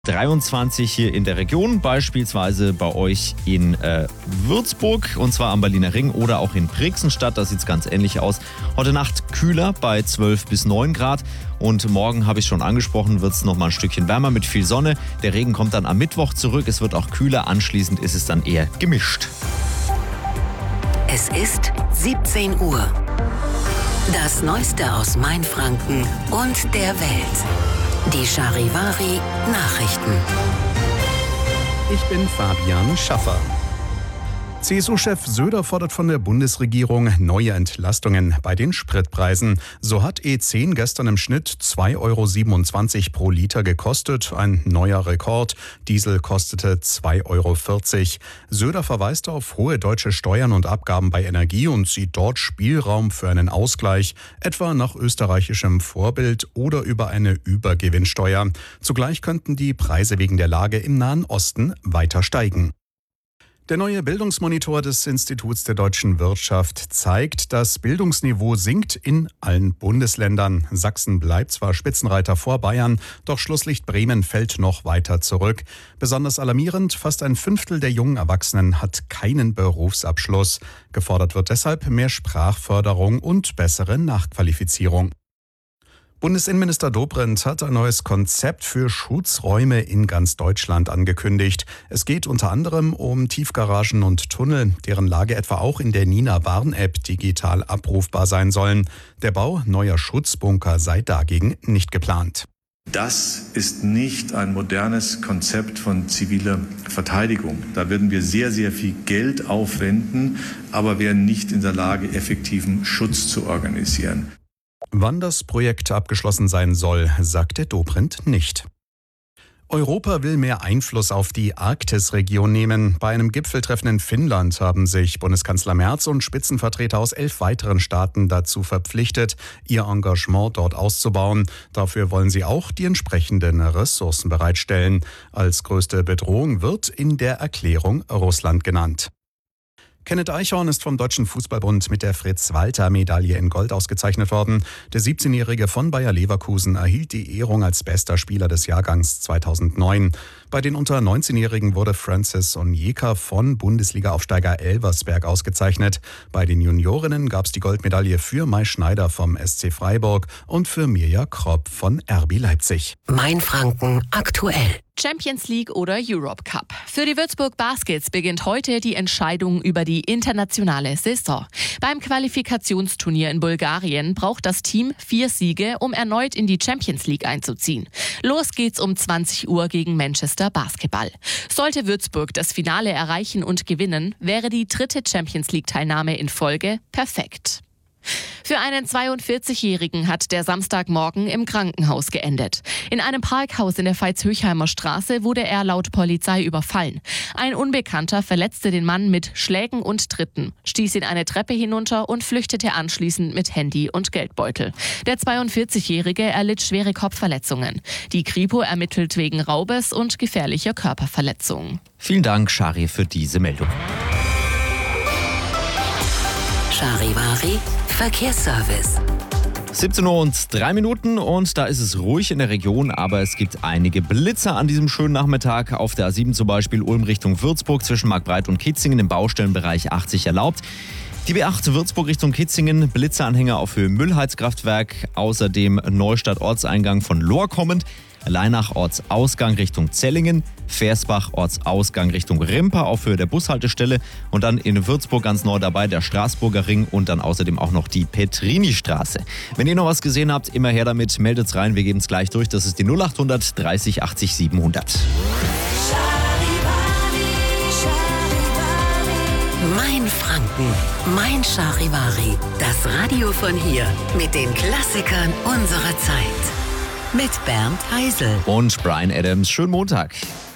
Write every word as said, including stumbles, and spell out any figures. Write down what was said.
dreiundzwanzig hier in der Region, beispielsweise bei euch in äh, Würzburg und zwar am Berliner Ring oder auch in Brixenstadt, da sieht es ganz ähnlich aus. Heute Nacht kühler bei zwölf bis neun Grad und morgen, habe ich schon angesprochen, wird es nochmal ein Stückchen wärmer mit viel Sonne. Der Regen kommt dann am Mittwoch zurück, es wird auch kühler, anschließend ist es dann eher gemischt. Es ist siebzehn Uhr. Das Neueste aus Mainfranken und der Welt. Die Charivari Nachrichten. Ich bin Fabian Schaffer. C S U-Chef Söder fordert von der Bundesregierung neue Entlastungen bei den Spritpreisen. So hat E zehn gestern im Schnitt zwei Euro siebenundzwanzig pro Liter gekostet, ein neuer Rekord. Diesel kostete zwei Euro vierzig. Söder verweist auf hohe deutsche Steuern und Abgaben bei Energie und sieht dort Spielraum für einen Ausgleich, etwa nach österreichischem Vorbild oder über eine Übergewinnsteuer. Zugleich könnten die Preise wegen der Lage im Nahen Osten weiter steigen. Der neue Bildungsmonitor des Instituts der deutschen Wirtschaft zeigt, das Bildungsniveau sinkt in allen Bundesländern. Sachsen bleibt zwar Spitzenreiter vor Bayern, doch Schlusslicht Bremen fällt noch weiter zurück. Besonders alarmierend, fast ein Fünftel der jungen Erwachsenen hat keinen Berufsabschluss. Gefordert wird deshalb mehr Sprachförderung und bessere Nachqualifizierung. Bundesinnenminister Dobrindt hat ein neues Konzept für Schutzräume in ganz Deutschland angekündigt. Es geht unter anderem um Tiefgaragen und Tunnel, deren Lage etwa auch in der Nina-Warn-App digital abrufbar sein sollen. Der Bau neuer Schutzbunker sei dagegen nicht geplant. Das ist nicht ein modernes Konzept von ziviler Verteidigung. Da würden wir sehr, sehr viel Geld aufwenden, aber wären nicht in der Lage, effektiven Schutz zu organisieren. Wann das Projekt abgeschlossen sein soll, sagte Dobrindt nicht. Europa will mehr Einfluss auf die Arktisregion nehmen. Bei einem Gipfeltreffen in Finnland haben sich Bundeskanzler Merz und Spitzenvertreter aus elf weiteren Staaten dazu verpflichtet, ihr Engagement dort auszubauen. Dafür wollen sie auch die entsprechenden Ressourcen bereitstellen. Als größte Bedrohung wird in der Erklärung Russland genannt. Kenneth Eichhorn ist vom Deutschen Fußballbund mit der Fritz-Walter-Medaille in Gold ausgezeichnet worden. Der siebzehnjährige von Bayer Leverkusen erhielt die Ehrung als bester Spieler des Jahrgangs zweitausendneun. Bei den unter neunzehnjährigen wurde Francis Onyeka von Bundesliga-Aufsteiger Elversberg ausgezeichnet. Bei den Juniorinnen gab es die Goldmedaille für Mai Schneider vom S C Freiburg und für Mirja Kropp von R B Leipzig. Mainfranken aktuell. Champions League oder Europe Cup. Für die Würzburg Baskets beginnt heute die Entscheidung über die internationale Saison. Beim Qualifikationsturnier in Bulgarien braucht das Team vier Siege, um erneut in die Champions League einzuziehen. Los geht's um zwanzig Uhr gegen Manchester Basketball. Sollte Würzburg das Finale erreichen und gewinnen, wäre die dritte Champions League-Teilnahme in Folge perfekt. Für einen zweiundvierzigjährigen hat der Samstagmorgen im Krankenhaus geendet. In einem Parkhaus in der Veitshöchheimer Straße wurde er laut Polizei überfallen. Ein Unbekannter verletzte den Mann mit Schlägen und Tritten, stieß ihn eine Treppe hinunter und flüchtete anschließend mit Handy und Geldbeutel. Der zweiundvierzigjährige erlitt schwere Kopfverletzungen. Die Kripo ermittelt wegen Raubes und gefährlicher Körperverletzung. Vielen Dank, Shari, für diese Meldung. Charivari Verkehrsservice. siebzehn Uhr und drei Minuten und da ist es ruhig in der Region, aber es gibt einige Blitzer an diesem schönen Nachmittag. Auf der A sieben zum Beispiel Ulm Richtung Würzburg zwischen Marktbreit und Kitzingen im Baustellenbereich achtzig erlaubt. Die B acht Würzburg Richtung Kitzingen, Blitzeranhänger auf Höhe Müllheizkraftwerk, außerdem Neustadt Ortseingang von Lohr kommend, Leinach Ortsausgang Richtung Zellingen, Versbach Ortsausgang Richtung Rimper auf Höhe der Bushaltestelle und dann in Würzburg ganz neu dabei der Straßburger Ring und dann außerdem auch noch die Petrini-Straße. Wenn ihr noch was gesehen habt, immer her damit, meldet's rein, wir geben es gleich durch. Das ist die null achthundert dreißig achtzig siebenhundert. Mainfranken, mein Charivari. Das Radio von hier mit den Klassikern unserer Zeit. Mit Bernd Heisel Und Bryan Adams. Schönen Montag.